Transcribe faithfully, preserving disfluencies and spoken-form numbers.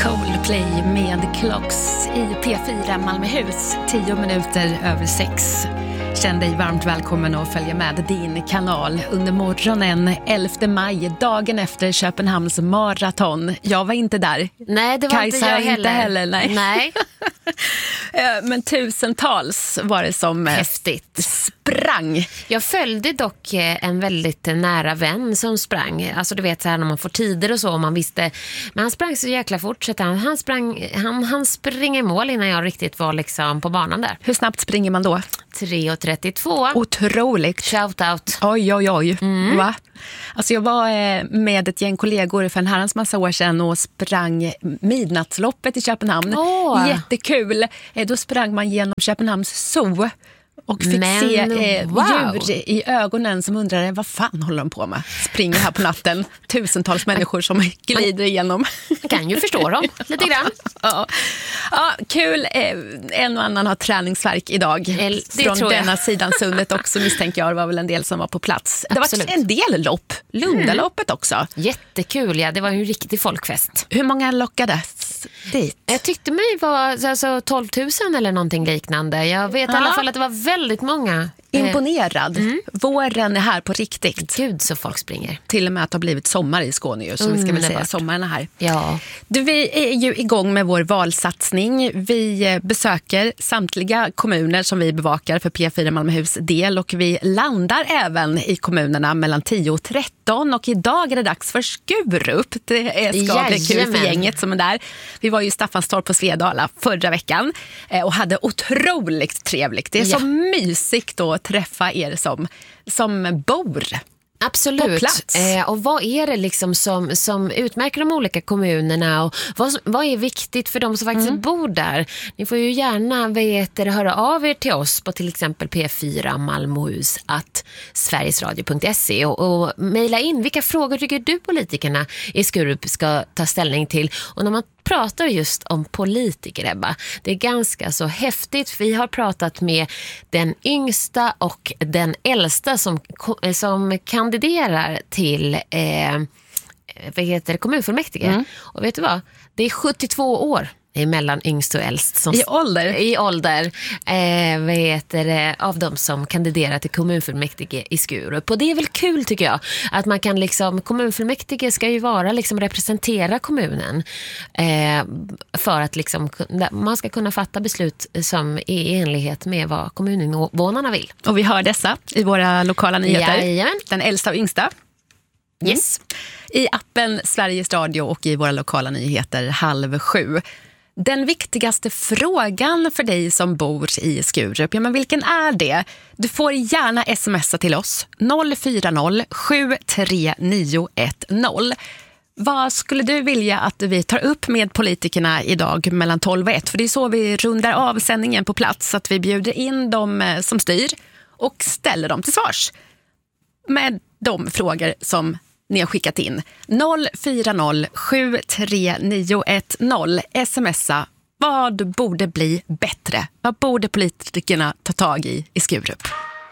Coldplay med Clocks i P fyra Malmöhus, tio minuter över sex. Känn dig varmt välkommen och följa med din kanal under morgonen elfte maj, dagen efter Köpenhamns maraton. Jag var inte där. Nej, det var Kajsa inte jag heller. Inte heller nej. nej. Men tusentals var det som häftigt sprang. Jag följde dock en väldigt nära vän som sprang. Alltså du vet så här när man får tider och så, och man visste. Men han sprang så jäkla fort så han, han, sprang, han, han springer mål innan jag riktigt var liksom på banan där. Hur snabbt springer man då? tre trettiotvå. Otroligt. Shout out. Oj, oj, oj. Mm. Va? Alltså jag var med ett gäng kollegor för en herrans massa år sedan och sprang midnattsloppet i Köpenhamn. Oh. Jättekul. Då sprang man genom Köpenhamns zoo och fick Men, se eh, wow. djur i ögonen som undrade vad fan håller de på med? Springer här på natten. Tusentals människor som glider igenom. Jag kan ju förstå dem lite grann. Ja, ja kul. Eh, en och annan har träningsverk idag. Det Från tror jag. denna sidan sundet också misstänker jag. Det var väl en del som var på plats. Det Absolut. var en del lopp. Lundaloppet också. Jättekul, ja. Det var ju en riktig folkfest. Hur många lockades dit? Jag tyckte mig var alltså, tolv tusen eller någonting liknande. Jag vet ja. i alla fall att det var väldigt många. Imponerad. Mm. Våren är här på riktigt. Gud så folk springer. Till och med att det har blivit sommar i Skåne ju, så mm, vi ska väl säga sommaren är här. Ja. Du, vi är ju igång med vår valsatsning. Vi besöker samtliga kommuner som vi bevakar för P fyra Malmöhus del och vi landar även i kommunerna mellan tio och tretton och idag är det dags för Skurup. Det är ska bli kul för gänget som är där. Vi var ju i Staffanstorp på Svedala förra veckan och hade otroligt trevligt. Det är ja. så mysigt att träffa er som, som bor. Absolut. Eh, och vad är det liksom som, som utmärker de olika kommunerna och vad, vad är viktigt för de som faktiskt mm. bor där? Ni får ju gärna veta, höra av er till oss på till exempel P fyra Malmöhus at sverigesradio punkt se och, och mejla in vilka frågor tycker du politikerna i Skurup ska ta ställning till. Och när man pratar just om politiker, Ebba, det är ganska så häftigt. Vi har pratat med den yngsta och den äldsta som, som kandiderar till eh, vad heter det, kommunfullmäktige. Mm. Och vet du vad? Det är sjuttiotvå år mellan yngst och äldst som, i ålder, i ålder eh, vad heter det, av de som kandiderar till kommunfullmäktige i Skurup. Och det är väl kul tycker jag att man kan liksom, kommunfullmäktige ska ju vara liksom representera kommunen eh, för att liksom man ska kunna fatta beslut som är i enlighet med vad kommuninvånarna vill. Och vi hör dessa i våra lokala nyheter. Jajamän. Den äldsta och yngsta. Yes. I appen Sveriges Radio och i våra lokala nyheter halv sju. Den viktigaste frågan för dig som bor i Skurup, ja men vilken är det? Du får gärna smsa till oss noll fyra noll sju tre nio ett noll. Vad skulle du vilja att vi tar upp med politikerna idag mellan tolv och ett? För det är så vi rundar av sändningen på plats, att vi bjuder in dem som styr och ställer dem till svars med de frågor som ni har skickat in. noll fyra noll sju tre nio ett noll. Smsa. Vad borde bli bättre? Vad borde politikerna ta tag i i Skurup?